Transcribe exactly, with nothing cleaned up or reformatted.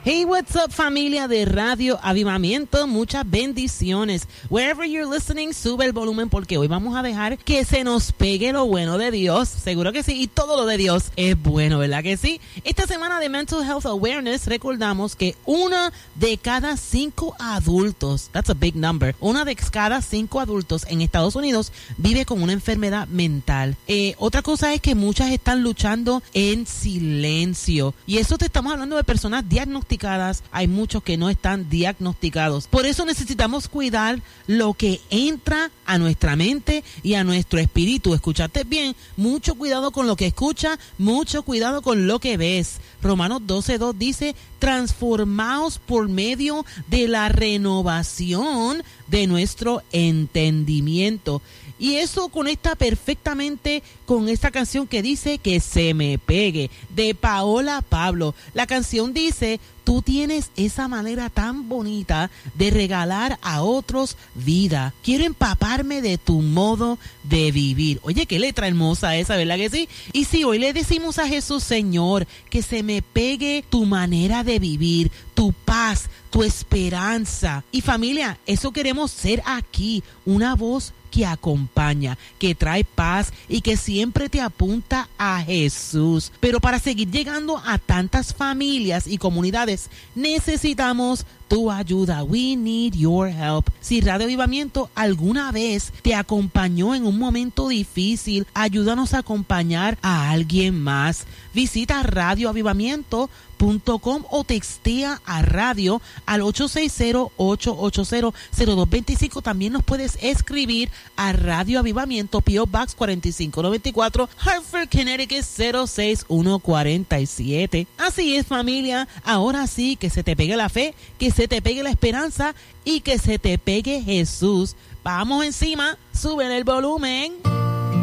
Hey, what's up, familia de Radio Avivamiento? Muchas bendiciones. Wherever you're listening, sube el volumen porque hoy vamos a dejar que se nos pegue lo bueno de Dios. Seguro que sí. Y todo lo de Dios es bueno, ¿verdad que sí? Esta semana de Mental Health Awareness recordamos que una de cada cinco adultos, that's a big number, una de cada cinco adultos en Estados Unidos vive con una enfermedad mental. Eh, otra cosa es que muchas están luchando en silencio. Y eso te estamos hablando de personas diagnosticadas. Hay muchos que no están diagnosticados. Por eso necesitamos cuidar lo que entra a nuestra mente y a nuestro espíritu. Escuchaste bien, mucho cuidado con lo que escuchas, mucho cuidado con lo que ves. Romanos doce dos dice, transformaos por medio de la renovación de nuestro entendimiento. Y eso conecta perfectamente con esta canción que dice que se me pegue, de Paola Pablo. La canción dice, tú tienes esa manera tan bonita de regalar a otros vida. Quiero empaparme de tu modo de vivir. Oye, qué letra hermosa esa, ¿verdad que sí? Y si hoy le decimos a Jesús, Señor, que se me pegue tu manera de vivir, tu paz, tu esperanza. Y familia, eso queremos ser aquí, una voz que acompaña, que trae paz y que siempre te apunta a Jesús. Pero para seguir llegando a tantas familias y comunidades, necesitamos tu ayuda. We need your help. Si Radio Avivamiento alguna vez te acompañó en un momento difícil, ayúdanos a acompañar a alguien más. Visita radio avivamiento punto com o textea a radio al ocho seis cero, ocho ocho cero, cero dos dos cinco. También nos puedes escribir a Radio Avivamiento, P O Box cuatro cinco nueve cuatro, Hartford, Connecticut cero seis uno cuatro siete. Así es, familia. Ahora sí, que se te pegue la fe, que se te pegue la esperanza y que se te pegue Jesús. Vamos encima, suben el volumen.